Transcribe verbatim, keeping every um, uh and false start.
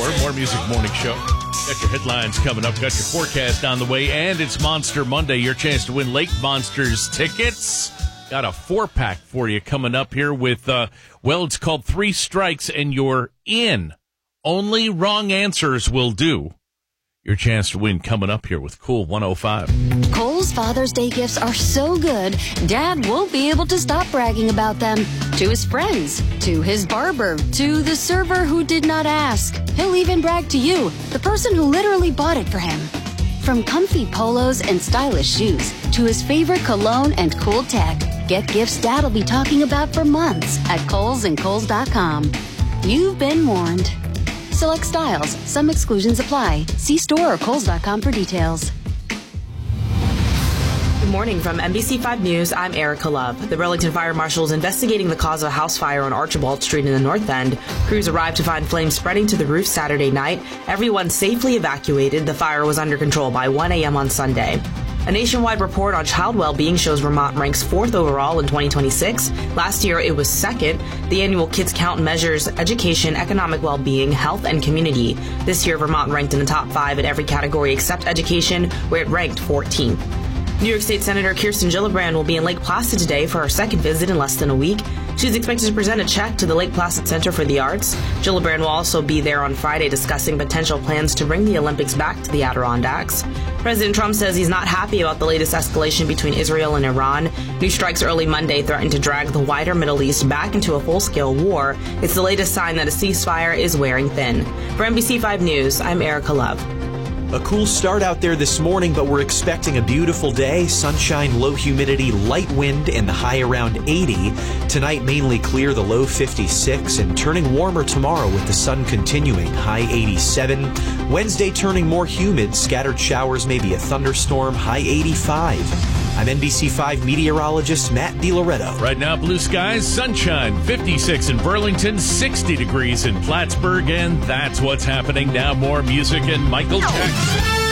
hour. More Music Morning Show. Got your headlines coming up. Got your forecast on the way. And it's Monster Monday. Your chance to win Lake Monsters tickets. Got a four-pack for you coming up here with, uh, well, it's called Three Strikes and You're In. Only wrong answers will do. Your chance to win coming up here with Cool one oh five. Kohl's Father's Day gifts are so good, Dad won't be able to stop bragging about them. To his friends, to his barber, to the server who did not ask. He'll even brag to you, the person who literally bought it for him. From comfy polos and stylish shoes, to his favorite cologne and cool tech, get gifts Dad'll be talking about for months at Kohl's and Kohl's dot com. You've been warned. Select styles. Some exclusions apply. See store or Kohl's dot com for details. Good morning from N B C five News. I'm Erica Love. The Burlington Fire Marshal is investigating the cause of a house fire on Archibald Street in the North End. Crews arrived to find flames spreading to the roof Saturday night. Everyone safely evacuated. The fire was under control by one a.m. on Sunday. A nationwide report on child well-being shows Vermont ranks fourth overall in twenty twenty-six. Last year, it was second. The annual Kids Count measures education, economic well-being, health, and community. This year, Vermont ranked in the top five in every category except education, where it ranked fourteenth. New York State Senator Kirsten Gillibrand will be in Lake Placid today for her second visit in less than a week. She's expected to present a check to the Lake Placid Center for the Arts. Gillibrand will also be there on Friday discussing potential plans to bring the Olympics back to the Adirondacks. President Trump says he's not happy about the latest escalation between Israel and Iran. New strikes early Monday threatened to drag the wider Middle East back into a full-scale war. It's the latest sign that a ceasefire is wearing thin. For N B C five News, I'm Erica Love. A cool start out there this morning, but we're expecting a beautiful day. Sunshine, low humidity, light wind, and the high around eighty. Tonight, mainly clear, the low fifty-six, and turning warmer tomorrow with the sun continuing, high eighty-seven. Wednesday turning more humid, scattered showers, maybe a thunderstorm, high eighty-five. I'm N B C five meteorologist Matt DiLoretto. Right now, blue skies, sunshine, fifty-six in Burlington, sixty degrees in Plattsburgh, and that's what's happening now. More music and Michael Jackson.